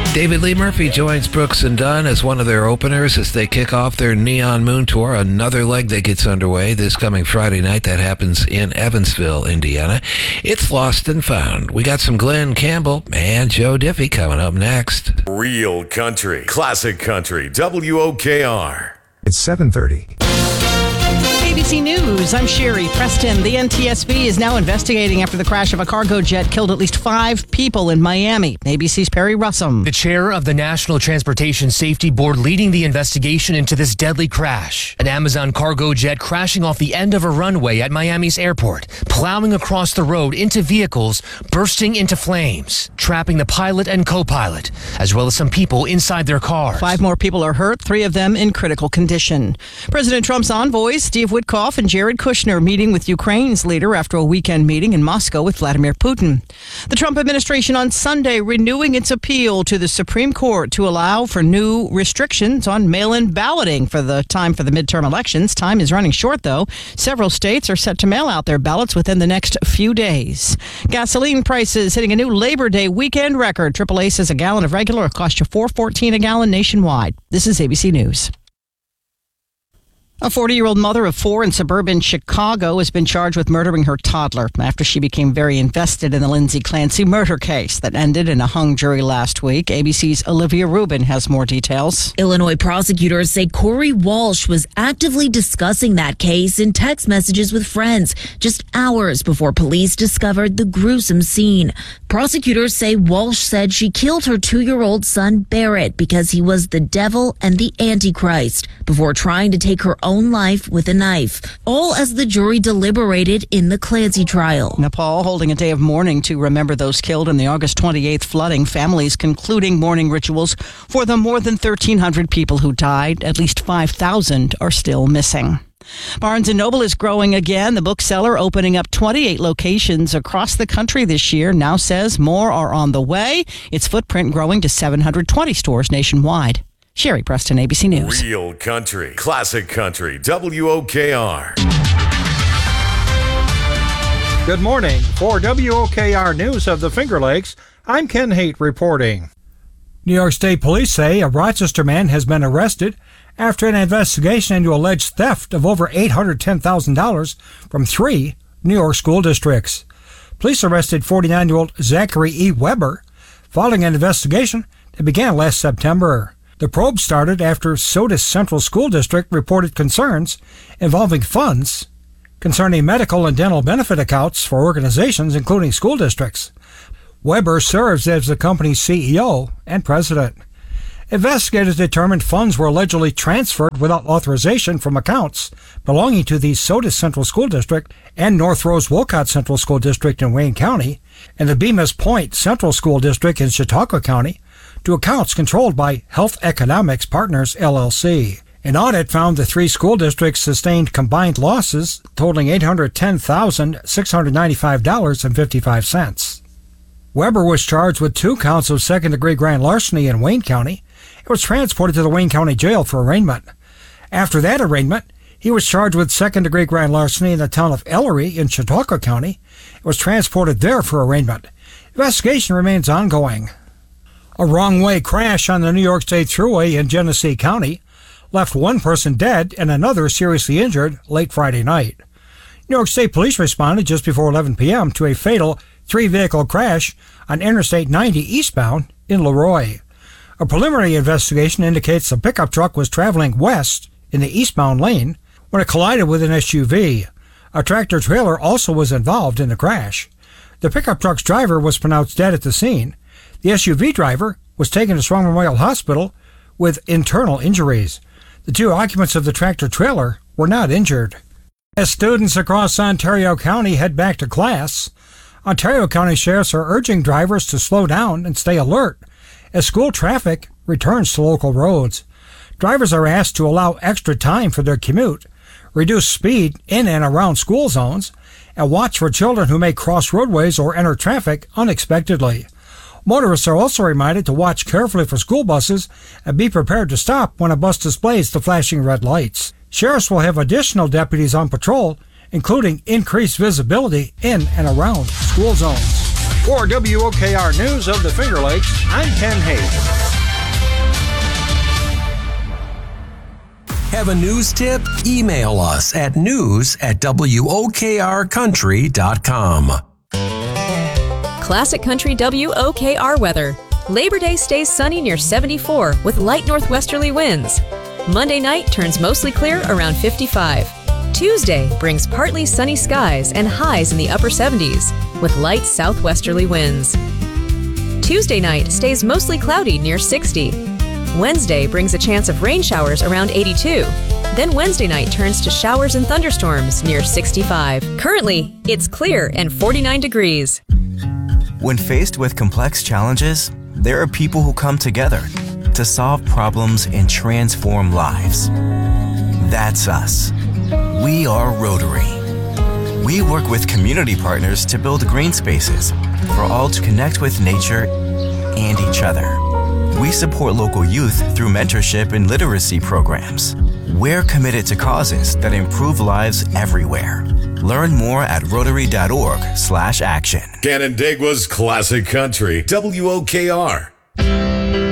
David Lee Murphy joins Brooks and Dunn as one of their openers as they kick off their Neon Moon Tour, another leg that gets underway this coming Friday night. That happens in Evansville, Indiana. It's Lost and Found. We got some Glenn Campbell and Joe Diffie coming up next. Real country, classic country, WOKR. It's 7:30. ABC News, I'm Sherry Preston. The NTSB is now investigating after the crash of a cargo jet killed at least 5 people in Miami. ABC's Perry Russum. The chair of the National Transportation Safety Board leading the investigation into this deadly crash. An Amazon cargo jet crashing off the end of a runway at Miami's airport, plowing across the road into vehicles, bursting into flames, trapping the pilot and co-pilot, as well as some people inside their cars. 5 more people are hurt, 3 of them in critical condition. President Trump's envoys, Steve Witkoff and Jared Kushner, meeting with Ukraine's leader after a weekend meeting in Moscow with Vladimir Putin. The Trump administration on Sunday renewing its appeal to the Supreme Court to allow for new restrictions on mail-in balloting for the midterm elections. Time is running short, though. Several states are set to mail out their ballots within the next few days. Gasoline prices hitting a new Labor Day weekend record. AAA says a gallon of regular will cost you $4.14 a gallon nationwide. This is ABC News. A 40-year-old mother of 4 in suburban Chicago has been charged with murdering her toddler after she became very invested in the Lindsay Clancy murder case that ended in a hung jury last week. ABC's Olivia Rubin has more details. Illinois prosecutors say Corey Walsh was actively discussing that case in text messages with friends just hours before police discovered the gruesome scene. Prosecutors say Walsh said she killed her 2-year-old son Barrett because he was the devil and the Antichrist before trying to take her own life with a knife, all as the jury deliberated in the Clancy trial. Nepal holding a day of mourning to remember those killed in the August 28th flooding. Families concluding mourning rituals for the more than 1,300 people who died. At least 5,000 are still missing. Barnes & Noble is growing again. The bookseller, opening up 28 locations across the country this year, now says more are on the way. Its footprint growing to 720 stores nationwide. Sherry Preston, ABC News. Real country, classic country, WOKR. Good morning. For WOKR News of the Finger Lakes, I'm Ken Haight reporting. New York State Police say a Rochester man has been arrested after an investigation into alleged theft of over $810,000 from 3 New York school districts. Police arrested 49-year-old Zachary E. Weber following an investigation that began last September. The probe started after Sodus Central School District reported concerns involving funds concerning medical and dental benefit accounts for organizations, including school districts. Weber serves as the company's CEO and president. Investigators determined funds were allegedly transferred without authorization from accounts belonging to the Sodus Central School District and North Rose Wolcott Central School District in Wayne County and the Bemis Point Central School District in Chautauqua County to accounts controlled by Health Economics Partners, LLC. An audit found the 3 school districts sustained combined losses totaling $810,695.55. Weber was charged with 2 counts of second-degree grand larceny in Wayne County and was transported to the Wayne County Jail for arraignment. After that arraignment, he was charged with second-degree grand larceny in the town of Ellery in Chautauqua County and was transported there for arraignment. Investigation remains ongoing. A wrong-way crash on the New York State Thruway in Genesee County left 1 person dead and another seriously injured late Friday night. New York State Police responded just before 11 p.m. to a fatal 3-vehicle crash on Interstate 90 eastbound in Leroy. A preliminary investigation indicates the pickup truck was traveling west in the eastbound lane when it collided with an SUV. A tractor-trailer also was involved in the crash. The pickup truck's driver was pronounced dead at the scene. The SUV driver was taken to Strong Memorial Hospital with internal injuries. The 2 occupants of the tractor-trailer were not injured. As students across Ontario County head back to class, Ontario County sheriffs are urging drivers to slow down and stay alert as school traffic returns to local roads. Drivers are asked to allow extra time for their commute, reduce speed in and around school zones, and watch for children who may cross roadways or enter traffic unexpectedly. Motorists are also reminded to watch carefully for school buses and be prepared to stop when a bus displays the flashing red lights. Sheriffs will have additional deputies on patrol, including increased visibility in and around school zones. For WOKR News of the Finger Lakes, I'm Ken Hayes. Have a news tip? Email us at news@wokrcountry.com. Classic Country WOKR weather. Labor Day stays sunny near 74 with light northwesterly winds. Monday night turns mostly clear around 55. Tuesday brings partly sunny skies and highs in the upper 70s with light southwesterly winds. Tuesday night stays mostly cloudy near 60. Wednesday brings a chance of rain showers around 82. Then Wednesday night turns to showers and thunderstorms near 65. Currently, it's clear and 49 degrees. When faced with complex challenges, there are people who come together to solve problems and transform lives. That's us. We are Rotary. We work with community partners to build green spaces for all to connect with nature and each other. We support local youth through mentorship and literacy programs. We're committed to causes that improve lives everywhere. Learn more at Rotary.org/action. Canandaigua's Classic Country, WOKR.